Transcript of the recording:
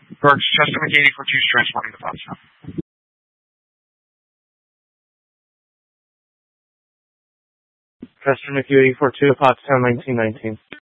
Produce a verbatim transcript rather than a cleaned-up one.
Bergs, Chester McGee eighty-four two is transporting to Pottstown. Chester McGee eighty-four two, Pottstown nineteen nineteen.